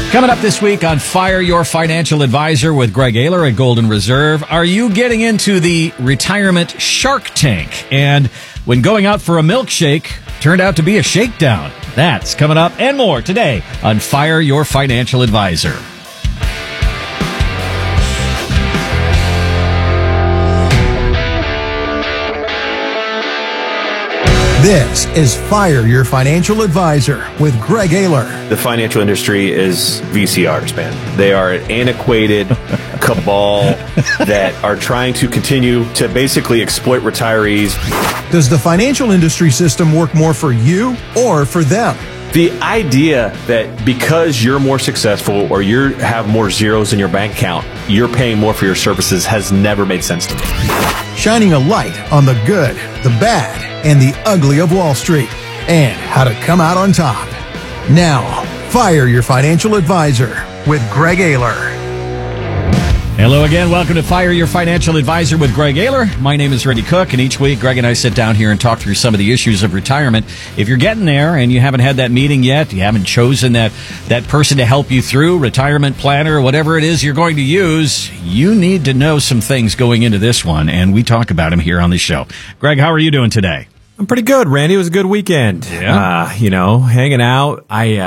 Coming up this week on Fire Your Financial Advisor with Greg Ayler at Golden Reserve, are you getting into the retirement Shark Tank? And when going out for a milkshake, turned out to be a shakedown. That's coming up and more today on Fire Your Financial Advisor. This is Fire Your Financial Advisor with Greg Ayler. The financial industry is VCRs, man. They are an antiquated cabal that are trying to continue to basically exploit retirees. Does the financial industry system work more for you or for them? The idea that because you're more successful or you have more zeros in your bank account, you're paying more for your services has never made sense to me. Shining a light on the good, the bad, and the ugly of Wall Street, and how to come out on top. Now, Fire Your Financial Advisor with Greg Ayler. Hello again. Welcome to Fire Your Financial Advisor with Greg Ayler. My name is Randy Cook, and each week Greg and I sit down here and talk through some of the issues of retirement. If you're getting there and you haven't had that meeting yet, you haven't chosen that person to help you through, retirement planner, whatever it is you're going to use, you need to know some things going into this one, and we talk about them here on the show. Greg, how are you doing today? I'm pretty good, Randy. It was a good weekend. Yeah. Hanging out.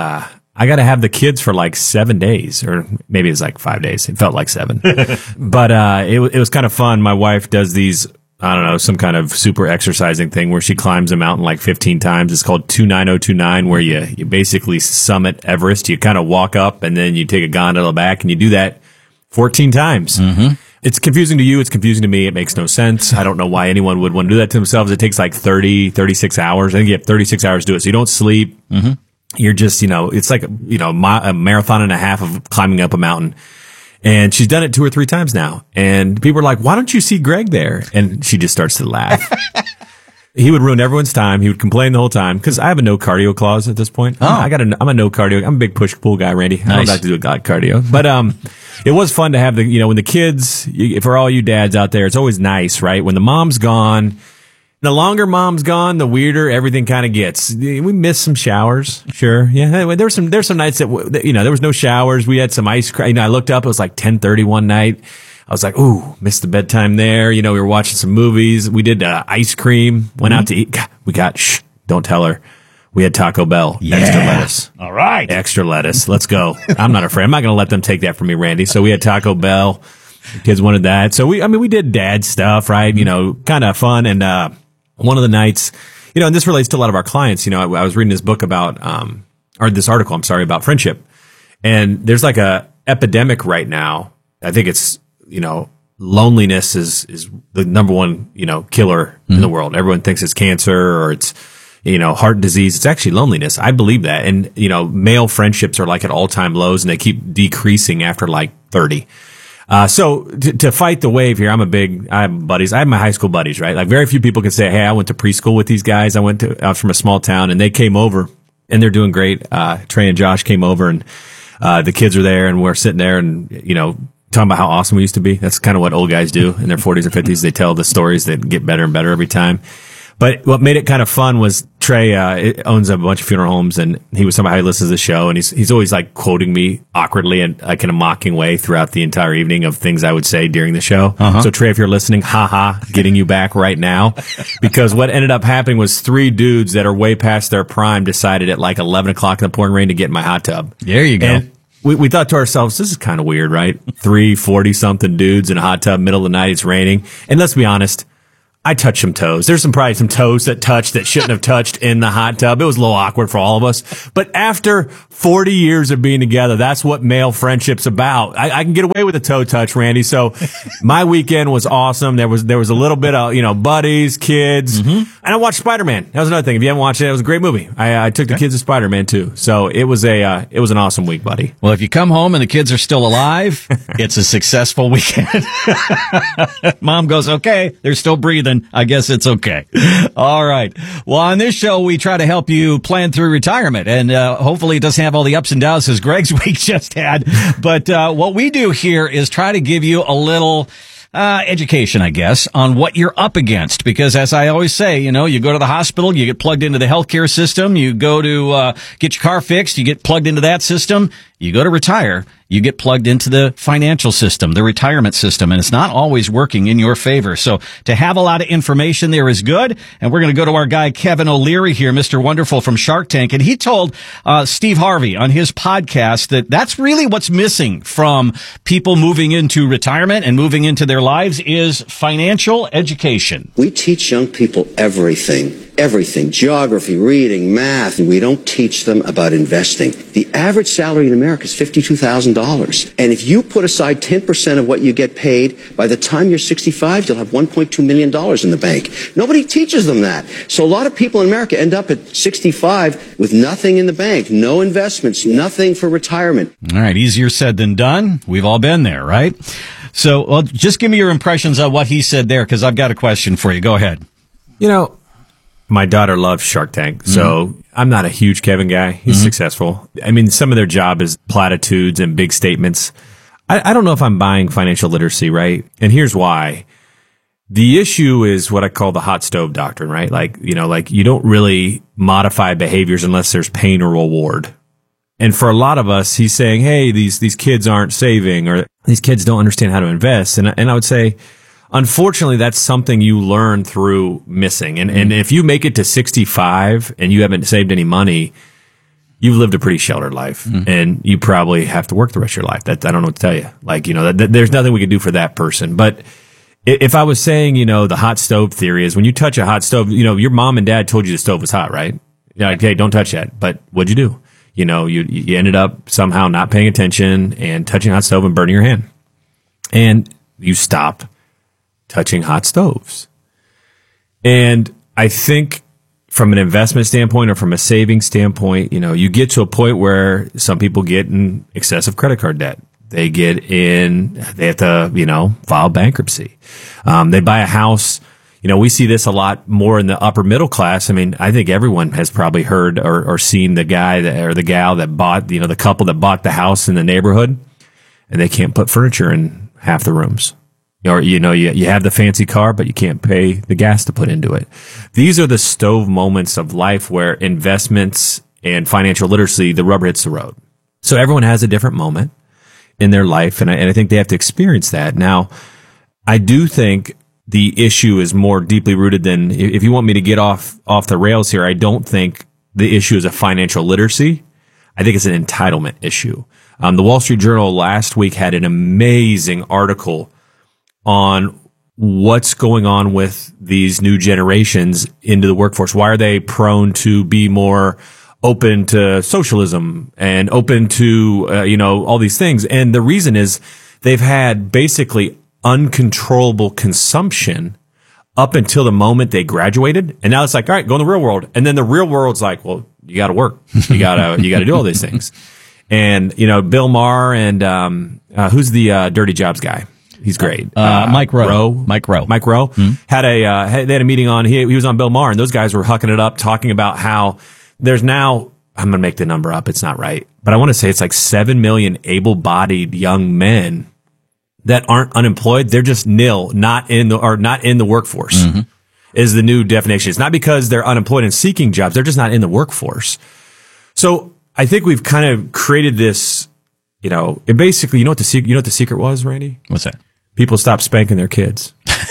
I got to have the kids for like 7 days, or maybe it was like 5 days. It felt like 7. But it was kind of fun. My wife does these, I don't know, some kind of super exercising thing where she climbs a mountain like 15 times. It's called 29029, where you basically summit Everest. You kind of walk up and then you take a gondola back, and you do that 14 times. Mm-hmm. It's confusing to you. It's confusing to me. It makes no sense. I don't know why anyone would want to do that to themselves. It takes like 36 hours. I think you have 36 hours to do it. So you don't sleep. Mm-hmm. You're just, it's like, a marathon and a half of climbing up a mountain. And she's done it 2 or 3 times now. And people are like, why don't you see Greg there? And she just starts to laugh. He would ruin everyone's time. He would complain the whole time because I have a no cardio clause at this point. Oh. I'm a no cardio. I'm a big push-pull guy, Randy. Nice. I don't have to do a god cardio. But it was fun to have when the kids, for all you dads out there, it's always nice, right? When the mom's gone, the longer mom's gone, the weirder everything kind of gets. We missed some showers, sure. Yeah, there's some nights that there was no showers. We had some ice cream. I looked up, it was like 10:30 one night. I was like, ooh, missed the bedtime there. We were watching some movies. We did ice cream, went out to eat. God, don't tell her. We had Taco Bell. Yeah. Extra lettuce. All right. Extra lettuce. Let's go. I'm not afraid. I'm not going to let them take that from me, Randy. So we had Taco Bell. The kids wanted that. So we did dad stuff, right? Kind of fun. And, one of the nights, and this relates to a lot of our clients, I was reading this book about, this article, about friendship. And there's like a epidemic right now. I think it's, loneliness is the number one, killer in the world. Everyone thinks it's cancer or it's, heart disease. It's actually loneliness. I believe that. And, male friendships are like at all-time lows, and they keep decreasing after like 30. So to fight the wave here, I have buddies. I have my high school buddies, right? Like very few people can say, hey, I went to preschool with these guys. I was from a small town, and they came over and they're doing great. Trey and Josh came over, and the kids are there, and we're sitting there and, talking about how awesome we used to be. That's kind of what old guys do in their 40s or 50s. They tell the stories that get better and better every time. But what made it kind of fun was Trey owns a bunch of funeral homes, and he was somebody who listens to the show, and he's always like quoting me awkwardly and like in a mocking way throughout the entire evening of things I would say during the show. Uh-huh. So Trey, if you're listening, getting you back right now, because what ended up happening was 3 dudes that are way past their prime decided at like 11 o'clock in the pouring rain to get in my hot tub. There you go. And we thought to ourselves, this is kind of weird, right? 3 40-something dudes in a hot tub, middle of the night, it's raining. And let's be honest, I touched some toes. There's probably some toes that shouldn't have touched in the hot tub. It was a little awkward for all of us. But after 40 years of being together, that's what male friendship's about. I can get away with a toe touch, Randy. So my weekend was awesome. There was a little bit of, buddies, kids. Mm-hmm. And I watched Spider-Man. That was another thing. If you haven't watched it, it was a great movie. I took the kids to Spider-Man too. So it was an awesome week, buddy. Well, if you come home and the kids are still alive, it's a successful weekend. Mom goes, okay, they're still breathing. I guess it's okay. All right. Well, on this show, we try to help you plan through retirement, and hopefully it doesn't have all the ups and downs as Greg's week just had. But what we do here is try to give you a little education, I guess, on what you're up against. Because as I always say, you go to the hospital, you get plugged into the healthcare system, you go to get your car fixed, you get plugged into that system, you go to retire, you get plugged into the financial system, the retirement system, and it's not always working in your favor. So to have a lot of information there is good. And we're going to go to our guy, Kevin O'Leary here, Mr. Wonderful from Shark Tank. And he told Steve Harvey on his podcast that that's really what's missing from people moving into retirement and moving into their lives is financial education. We teach young people everything, geography, reading, math, and we don't teach them about investing. The average salary in America is $52,000. And if you put aside 10% of what you get paid, by the time you're 65, you'll have $1.2 million in the bank. Nobody teaches them that. So a lot of people in America end up at 65 with nothing in the bank, no investments, nothing for retirement. All right, easier said than done. We've all been there, right? So, well, just give me your impressions of what he said there, because I've got a question for you. Go ahead. My daughter loves Shark Tank, so I'm not a huge Kevin guy. He's successful. I mean, some of their job is platitudes and big statements. I don't know if I'm buying financial literacy, right? And here's why. The issue is what I call the hot stove doctrine, right? Like you don't really modify behaviors unless there's pain or reward. And for a lot of us, he's saying, hey, these kids aren't saving, or these kids don't understand how to invest. And I would say, unfortunately, that's something you learn through missing. And if you make it to 65 and you haven't saved any money, you've lived a pretty sheltered life, and you probably have to work the rest of your life. I don't know what to tell you. There's nothing we could do for that person. But if I was saying, the hot stove theory is when you touch a hot stove, your mom and dad told you the stove was hot, right? Hey, don't touch that. But what'd you do? You ended up somehow not paying attention and touching a hot stove and burning your hand. And you stopped touching hot stoves. And I think from an investment standpoint or from a saving standpoint, you get to a point where some people get in excessive credit card debt. They have to, file bankruptcy. They buy a house. We see this a lot more in the upper middle class. I mean, I think everyone has probably heard or seen the guy or the gal that bought, the couple that bought the house in the neighborhood, and they can't put furniture in half the rooms. Or, you have the fancy car, but you can't pay the gas to put into it. These are the stove moments of life where investments and financial literacy, the rubber hits the road. So everyone has a different moment in their life, and I think they have to experience that. Now, I do think the issue is more deeply rooted than, if you want me to get off the rails here, I don't think the issue is a financial literacy. I think it's an entitlement issue. The Wall Street Journal last week had an amazing article on what's going on with these new generations into the workforce. Why are they prone to be more open to socialism and open to, all these things? And the reason is they've had basically uncontrollable consumption up until the moment they graduated. And now it's like, all right, go in the real world. And then the real world's like, well, you got to work. You got to do all these things. And, Bill Maher and, who's the Dirty Jobs guy? He's great. Mike Rowe. Mike Rowe had they had a meeting on, he was on Bill Maher, and those guys were hucking it up, talking about how there's now, I'm going to make the number up. It's not right, but I want to say it's like 7 million able-bodied young men that aren't unemployed. They're just nil, not in the workforce is the new definition. It's not because they're unemployed and seeking jobs. They're just not in the workforce. So I think we've kind of created this, it basically, what the secret was, Randy? What's that? People stop spanking their kids.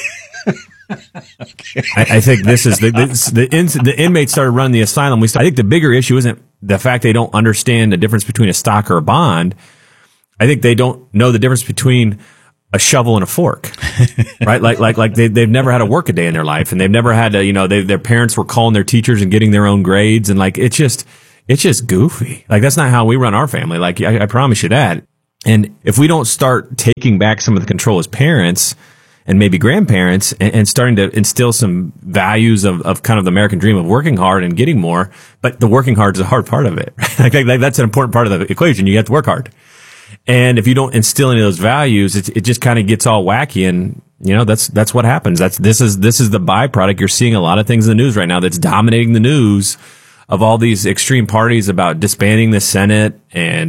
Okay. I think this is the inmates started running the asylum. I think the bigger issue isn't the fact they don't understand the difference between a stock or a bond. I think they don't know the difference between a shovel and a fork, right? Like they've never had to work a day in their life, and they've never had to, their parents were calling their teachers and getting their own grades, and it's just goofy. Like, that's not how we run our family. Like, I promise you that. And if we don't start taking back some of the control as parents and maybe grandparents and starting to instill some values of kind of the American dream of working hard and getting more, but the working hard is a hard part of it. Right? like that's an important part of the equation. You have to work hard. And if you don't instill any of those values, it just kind of gets all wacky. And, that's what happens. This is the byproduct. You're seeing a lot of things in the news right now that's dominating the news of all these extreme parties about disbanding the Senate and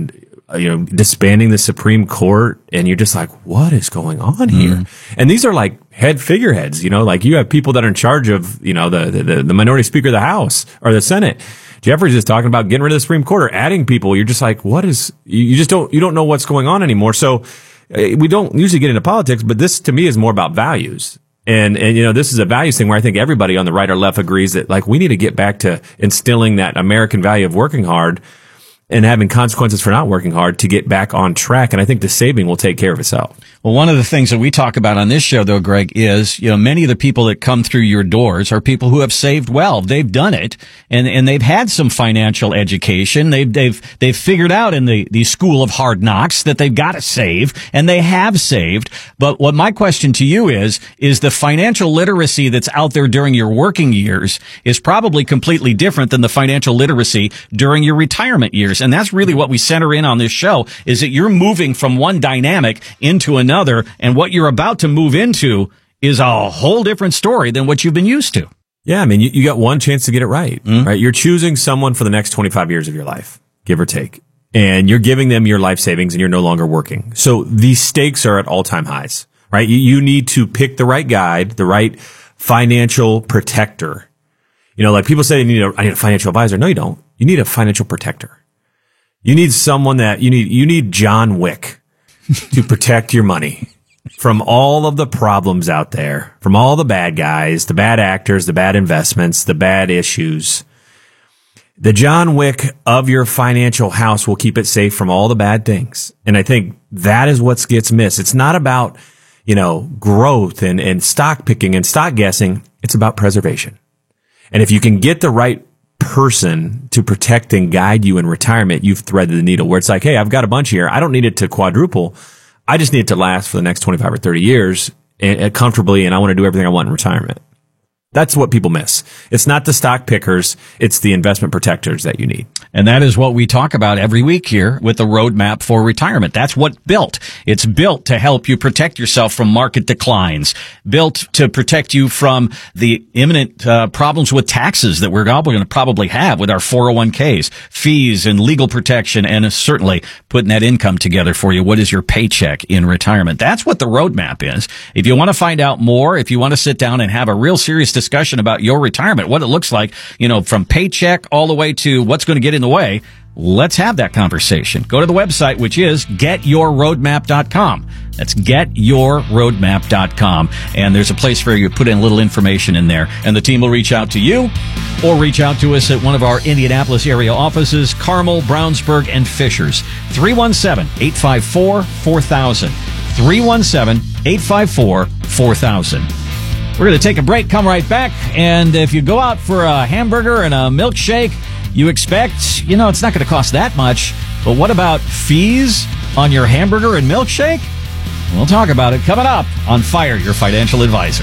disbanding the Supreme Court, and you're just like, what is going on here? And these are like head figureheads, like you have people that are in charge of, the minority speaker of the House or the Senate. Jeffries is talking about getting rid of the Supreme Court or adding people. You're just like, you don't know what's going on anymore. So we don't usually get into politics, but this to me is more about values. And this is a values thing where I think everybody on the right or left agrees that like we need to get back to instilling that American value of working hard and having consequences for not working hard to get back on track. And I think the saving will take care of itself. Well, one of the things that we talk about on this show, though, Greg, is, many of the people that come through your doors are people who have saved well. They've done it and they've had some financial education. They've figured out in the school of hard knocks that they've got to save, and they have saved. But what my question to you is the financial literacy that's out there during your working years is probably completely different than the financial literacy during your retirement years. And that's really what we center in on this show, is that you're moving from one dynamic into another, and what you're about to move into is a whole different story than what you've been used to. Yeah, I mean, you got one chance to get it right, right? You're choosing someone for the next 25 years of your life, give or take, and you're giving them your life savings, and you're no longer working. So these stakes are at all-time highs, right? You need to pick the right guide, the right financial protector. Like people say, I need a financial advisor. No, you don't. You need a financial protector. You need someone that you need John Wick to protect your money from all of the problems out there, from all the bad guys, the bad actors, the bad investments, the bad issues. The John Wick of your financial house will keep it safe from all the bad things. And I think that is what gets missed. It's not about, growth and stock picking and stock guessing. It's about preservation. And if you can get the right person to protect and guide you in retirement, you've threaded the needle, where it's like, hey, I've got a bunch here. I don't need it to quadruple. I just need it to last for the next 25 or 30 years and comfortably, and I want to do everything I want in retirement. That's what people miss. It's not the stock pickers. It's the investment protectors that you need. And that is what we talk about every week here with the roadmap for retirement. That's what's built. It's built to help you protect yourself from market declines, built to protect you from the imminent problems with taxes that we're all going to probably have with our 401ks, fees and legal protection, and certainly putting that income together for you. What is your paycheck in retirement? That's what the roadmap is. If you want to find out more, if you want to sit down and have a real serious discussion about your retirement, what it looks like, from paycheck all the way to what's going to get in the way, let's have that conversation. Go to the website, which is getyourroadmap.com. That's getyourroadmap.com. And there's a place for you to put in a little information in there. And the team will reach out to you or reach out to us at one of our Indianapolis area offices, Carmel, Brownsburg, and Fishers. 317-854-4000. 317-854-4000. We're going to take a break, come right back, and if you go out for a hamburger and a milkshake, you expect, it's not going to cost that much, but what about fees on your hamburger and milkshake? We'll talk about it coming up on Fire Your Financial Advisor.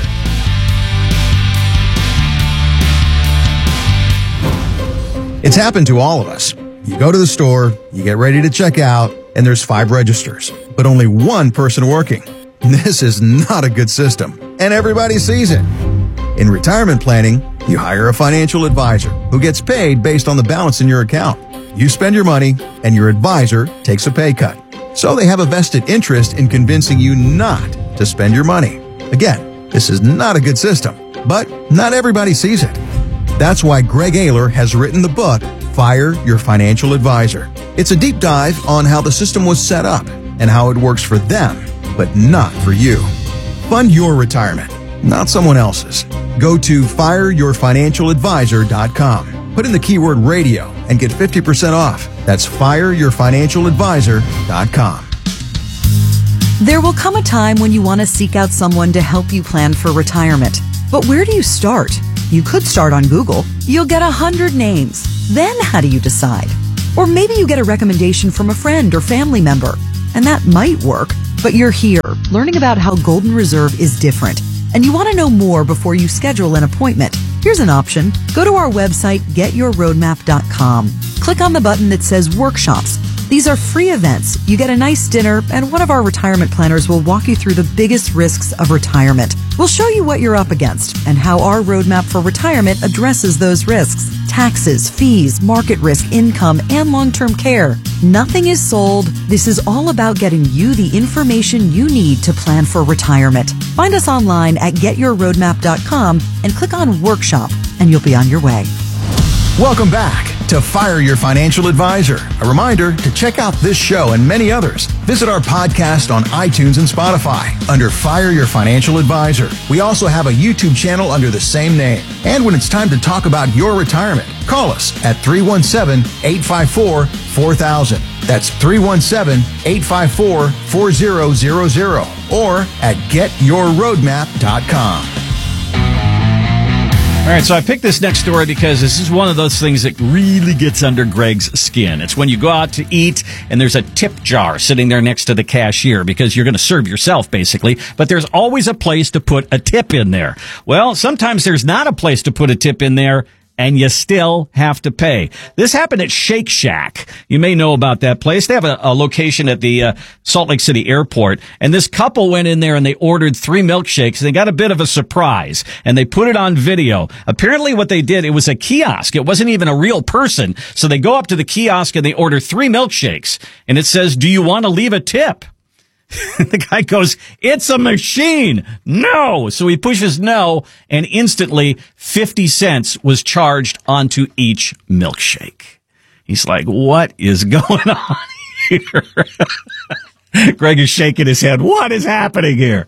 It's happened to all of us. You go to the store, you get ready to check out, and there's 5 registers, but only one person working. This is not a good system, and everybody sees it. In retirement planning, you hire a financial advisor who gets paid based on the balance in your account. You spend your money, and your advisor takes a pay cut. So they have a vested interest in convincing you not to spend your money. Again, this is not a good system, but not everybody sees it. That's why Greg Ayler has written the book, Fire Your Financial Advisor. It's a deep dive on how the system was set up and how it works for them, but not for you. Fund your retirement, not someone else's. Go to fireyourfinancialadvisor.com. Put in the keyword radio and get 50% off. That's fireyourfinancialadvisor.com. There will come a time when you want to seek out someone to help you plan for retirement. But where do you start? You could start on Google. You'll get 100 names. Then how do you decide? Or maybe you get a recommendation from a friend or family member, and that might work. But you're here, learning about how Golden Reserve is different, and you want to know more before you schedule an appointment. Here's an option. Go to our website, getyourroadmap.com. Click on the button that says Workshops. The These are free events. You get a nice dinner, and one of our retirement planners will walk you through the biggest risks of retirement. We'll show you what you're up against and how our roadmap for retirement addresses those risks. Taxes, fees, market risk, income, and long-term care. Nothing is sold. This is all about getting you the information you need to plan for retirement. Find us online at getyourroadmap.com and click on Workshop, and you'll be on your way. Welcome back to Fire Your Financial Advisor. A reminder to check out this show and many others. Visit our podcast on iTunes and Spotify under Fire Your Financial Advisor. We also have a YouTube channel under the same name. And when it's time to talk about your retirement, call us at 317-854-4000. That's 317-854-4000 or at getyourroadmap.com. All right, so I picked this next story because this is one of those things that really gets under Greg's skin. It's when you go out to eat and there's a tip jar sitting there next to the cashier because you're going to serve yourself, basically, but there's always a place to put a tip in there. Well, sometimes there's not a place to put a tip in there, and you still have to pay. This happened at Shake Shack. You may know about that place. They have a location at the Salt Lake City airport, and this couple went in there and they ordered 3 milkshakes, and they got a bit of a surprise, and they put it on video. Apparently what they did, it was a kiosk. It wasn't even a real person. So they go up to the kiosk and they order 3 milkshakes, and it says, "Do you want to leave a tip?" The guy goes, "It's a machine. No." So he pushes no, and instantly 50 cents was charged onto each milkshake. He's like, what is going on here? Greg is shaking his head. What is happening here?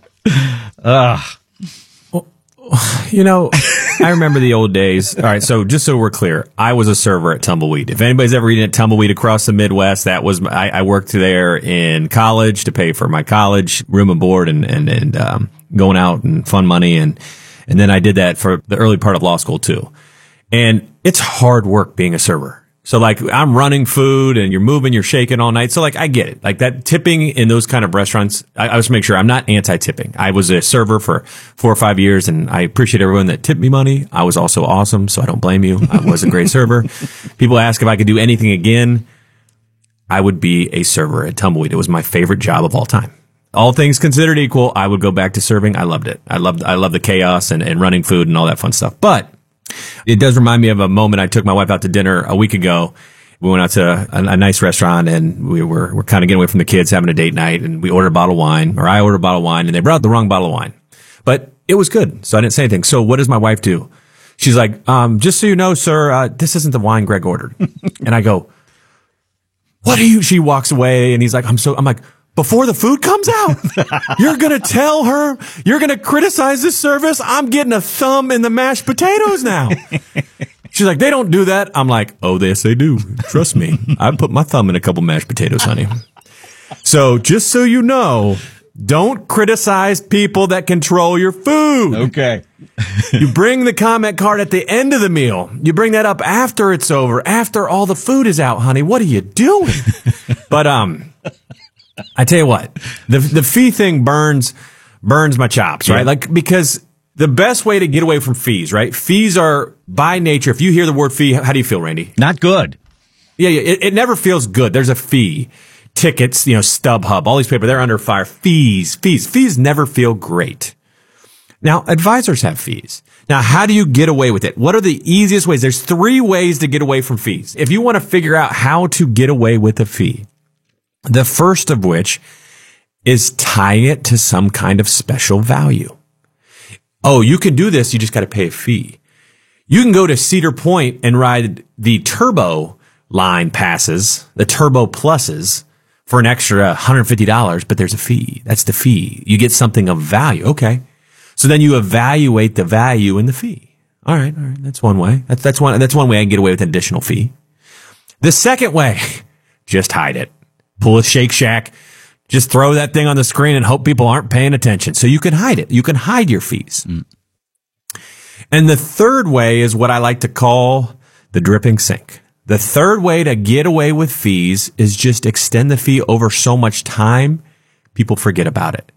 You know, I remember the old days. All right, so just so we're clear, I was a server at Tumbleweed. If anybody's ever eaten at Tumbleweed across the Midwest, that was I worked there in college to pay for my college room and board and going out and fun money, and then I did that for the early part of law school too. And it's hard work being a server. So like I'm running food and you're moving, you're shaking all night. So like I get it. Like that tipping in those kind of restaurants, I just make sure I'm not anti-tipping. I was a server for 4 or 5 years and I appreciate everyone that tipped me money. I was also awesome, so I don't blame you. I was a great server. People ask if I could do anything again. I would be a server at Tumbleweed. It was my favorite job of all time. All things considered equal, I would go back to serving. I loved it. I loved the chaos and running food and all that fun stuff. But it does remind me of a moment I took my wife out to dinner a week ago. We went out to a nice restaurant and we're kind of getting away from the kids, having a date night, and we ordered a bottle of wine, or I ordered a bottle of wine, and they brought the wrong bottle of wine. But it was good, so I didn't say anything. So what does my wife do? She's like, just so you know, sir, this isn't the wine Greg ordered. And I go, what are you? She walks away and he's like, I'm like, before the food comes out, you're going to tell her, you're going to criticize this service. I'm getting a thumb in the mashed potatoes now. She's like, they don't do that. I'm like, oh, yes, they do. Trust me. I put my thumb in a couple mashed potatoes, honey. So just so you know, don't criticize people that control your food. Okay. You bring the comment card at the end of the meal. You bring that up after it's over, after all the food is out, honey. What are you doing? But, I tell you what, the fee thing burns my chops, right? Yeah. Like, because the best way to get away from fees, right? Fees are by nature. If you hear the word fee, how do you feel, Randy? Not good. Yeah. It never feels good. There's a fee. Tickets, StubHub, all these people, they're under fire. Fees never feel great. Now, advisors have fees. Now, how do you get away with it? What are the easiest ways? There's 3 ways to get away from fees. If you want to figure out how to get away with a fee, the first of which is tying it to some kind of special value. Oh, you can do this. You just got to pay a fee. You can go to Cedar Point and ride the Turbo line passes, the Turbo Pluses, for an extra $150, but there's a fee. That's the fee. You get something of value. Okay. So then you evaluate the value in the fee. All right. That's one way. That's one way I can get away with an additional fee. The second way, just hide it. Pull a Shake Shack, just throw that thing on the screen and hope people aren't paying attention. So you can hide it. You can hide your fees. And the third way is what I like to call the dripping sink. The third way to get away with fees is just extend the fee over so much time, people forget about it.